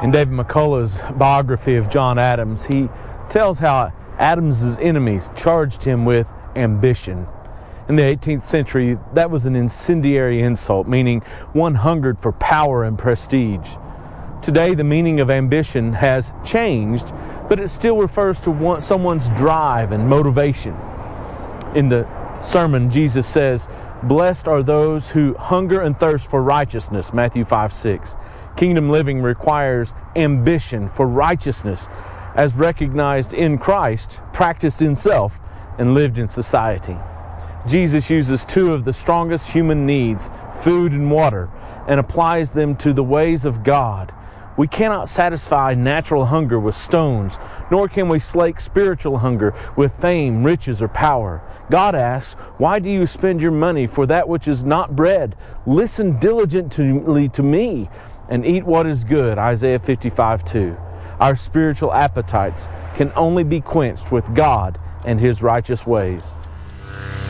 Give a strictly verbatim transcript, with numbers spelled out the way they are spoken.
In David McCullough's biography of John Adams, he tells how Adams's enemies charged him with ambition. In the eighteenth century, that was an incendiary insult, meaning one hungered for power and prestige. Today, the meaning of ambition has changed, but it still refers to one, someone's drive and motivation. In the sermon, Jesus says, "Blessed are those who hunger and thirst for righteousness," Matthew five six. Kingdom living requires ambition for righteousness as recognized in Christ, practiced in self, and lived in society. Jesus uses two of the strongest human needs, food and water, and applies them to the ways of God. We cannot satisfy natural hunger with stones, nor can we slake spiritual hunger with fame, riches, or power. God asks, "Why do you spend your money for that which is not bread? Listen diligently to me and eat what is good," Isaiah fifty-five two. Our spiritual appetites can only be quenched with God and His righteous ways.